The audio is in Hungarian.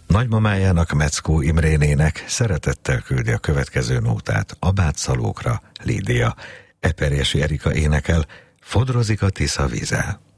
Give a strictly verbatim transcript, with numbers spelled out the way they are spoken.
Nagymamájának, Meckó Imrénének szeretettel küldi a következő nótát Abátszalókra Lídia. Eperjesi Erika énekel, Fodrozik a Tisza vize.